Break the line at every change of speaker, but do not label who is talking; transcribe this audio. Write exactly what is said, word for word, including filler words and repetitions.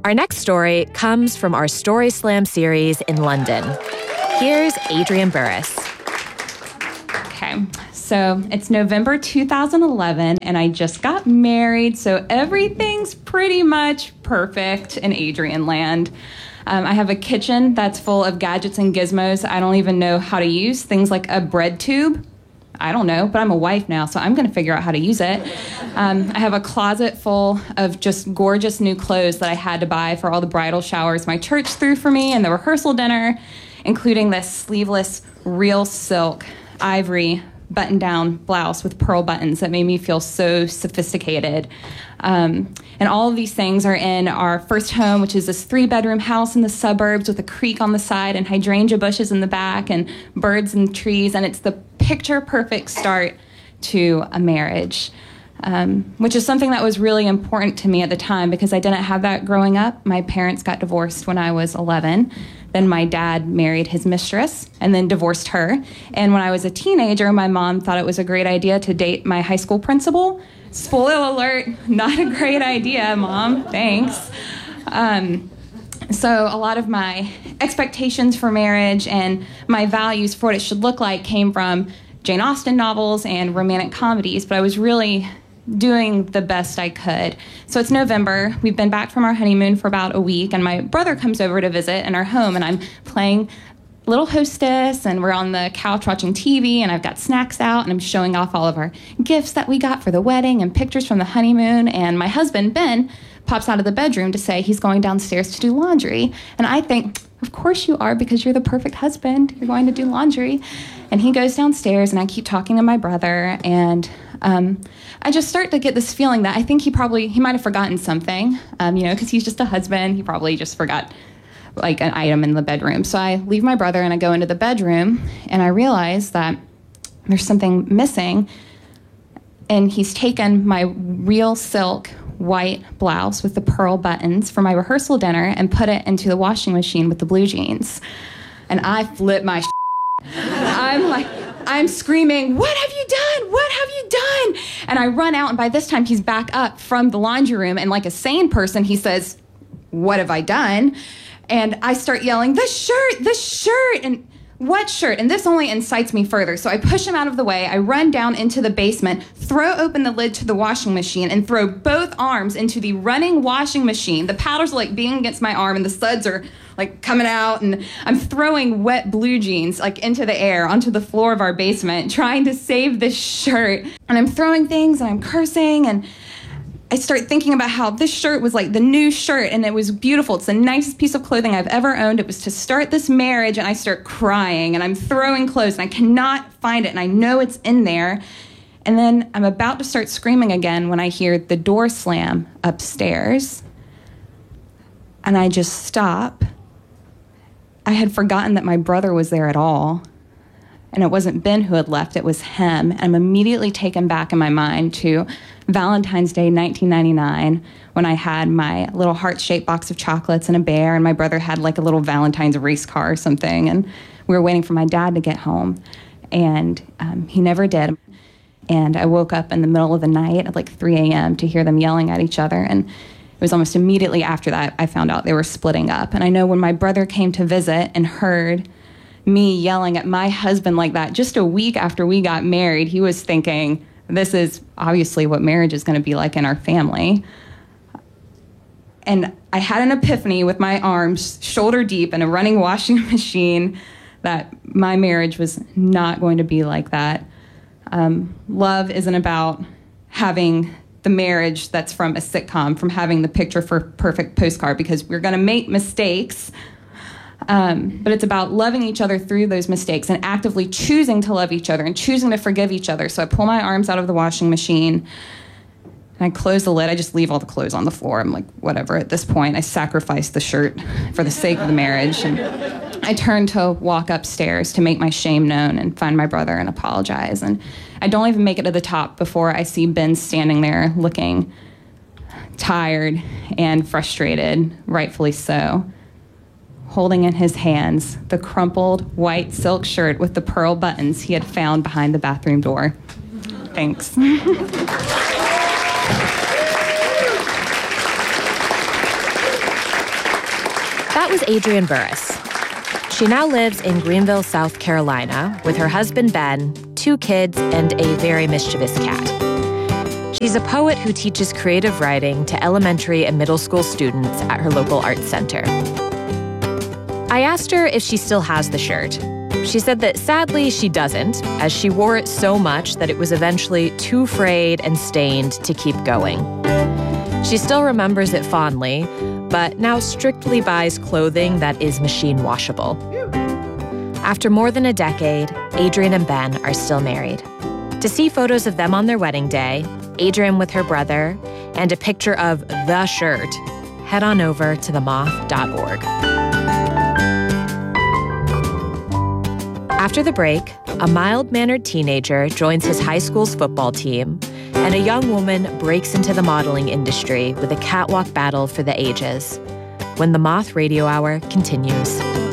Our next story comes from our Story Slam series in London. Here's Adrienne Burris.
Okay, so it's November two thousand eleven, and I just got married, so everything's pretty much perfect in Adrienne land. Um, I have a kitchen that's full of gadgets and gizmos I don't even know how to use, things like a bread tube. I don't know, but I'm a wife now, so I'm going to figure out how to use it. Um, I have a closet full of just gorgeous new clothes that I had to buy for all the bridal showers my church threw for me and the rehearsal dinner, including this sleeveless, real silk, ivory, button-down blouse with pearl buttons that made me feel so sophisticated. Um, and all of these things are in our first home, which is this three-bedroom house in the suburbs with a creek on the side and hydrangea bushes in the back and birds and trees. And it's the picture-perfect start to a marriage, um, which is something that was really important to me at the time because I didn't have that growing up. My parents got divorced when I was eleven. Then my dad married his mistress and then divorced her. And when I was a teenager, my mom thought it was a great idea to date my high school principal. Spoiler alert, not a great idea, Mom, thanks. Um, so a lot of my expectations for marriage and my values for what it should look like came from Jane Austen novels and romantic comedies, but I was really doing the best I could. So it's November. We've been back from our honeymoon for about a week, and my brother comes over to visit in our home, and I'm playing Little Hostess, and we're on the couch watching T V, and I've got snacks out, and I'm showing off all of our gifts that we got for the wedding and pictures from the honeymoon, and my husband, Ben, pops out of the bedroom to say he's going downstairs to do laundry. And I think, of course you are, because you're the perfect husband. You're going to do laundry. And he goes downstairs, and I keep talking to my brother, and um, I just start to get this feeling that I think he probably, he might have forgotten something, um, you know, because he's just a husband. He probably just forgot, like, an item in the bedroom. So I leave my brother, and I go into the bedroom, and I realize that there's something missing, and he's taken my real silk white blouse with the pearl buttons for my rehearsal dinner and put it into the washing machine with the blue jeans. And I flip my I'm like, I'm screaming, what have you done? What have you done? And I run out, and by this time he's back up from the laundry room, and like a sane person, he says, what have I done? And I start yelling, the shirt, the shirt, and what shirt? And this only incites me further. So I push him out of the way. I run down into the basement, throw open the lid to the washing machine, and throw both arms into the running washing machine. The powders are like being against my arm, and the suds are like coming out, and I'm throwing wet blue jeans like into the air onto the floor of our basement, trying to save this shirt. And I'm throwing things, and I'm cursing, and I start thinking about how this shirt was like the new shirt, and it was beautiful. It's the nicest piece of clothing I've ever owned. It was to start this marriage, and I start crying, and I'm throwing clothes, and I cannot find it, and I know it's in there. And then I'm about to start screaming again when I hear the door slam upstairs, and I just stop. I had forgotten that my brother was there at all, and it wasn't Ben who had left, it was him. And I'm immediately taken back in my mind to Valentine's Day nineteen ninety-nine, when I had my little heart-shaped box of chocolates and a bear, and my brother had like a little Valentine's race car or something, and we were waiting for my dad to get home, and um, he never did. And I woke up in the middle of the night at like three a.m. to hear them yelling at each other, and it was almost immediately after that I found out they were splitting up. And I know when my brother came to visit and heard me yelling at my husband like that just a week after we got married, he was thinking, this is obviously what marriage is going to be like in our family. And I had an epiphany with my arms shoulder deep in a running washing machine that my marriage was not going to be like that. Um, love isn't about having the marriage that's from a sitcom, from having the picture for perfect postcard, because we're going to make mistakes. Um, but it's about loving each other through those mistakes and actively choosing to love each other and choosing to forgive each other. So I pull my arms out of the washing machine, and I close the lid. I just leave all the clothes on the floor. I'm like, whatever. At this point, I sacrifice the shirt for the sake of the marriage. And I turn to walk upstairs to make my shame known and find my brother and apologize. And I don't even make it to the top before I see Ben standing there looking tired and frustrated, rightfully so, holding in his hands the crumpled white silk shirt with the pearl buttons he had found behind the bathroom door. Thanks.
That was Adrienne Burris. She now lives in Greenville, South Carolina, with her husband, Ben, two kids, and a very mischievous cat. She's a poet who teaches creative writing to elementary and middle school students at her local arts center. I asked her if she still has the shirt. She said that sadly she doesn't, as she wore it so much that it was eventually too frayed and stained to keep going. She still remembers it fondly, but now strictly buys clothing that is machine washable. After more than a decade, Adrienne and Ben are still married. To see photos of them on their wedding day, Adrienne with her brother, and a picture of the shirt, head on over to the moth dot org. After the break, a mild-mannered teenager joins his high school's football team, and a young woman breaks into the modeling industry with a catwalk battle for the ages. When the Moth Radio Hour continues.